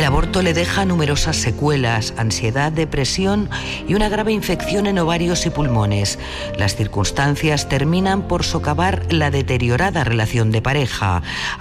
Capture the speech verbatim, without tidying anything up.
El aborto le deja numerosas secuelas, ansiedad, depresión y una grave infección en ovarios y pulmones. Las circunstancias terminan por socavar la deteriorada relación de pareja.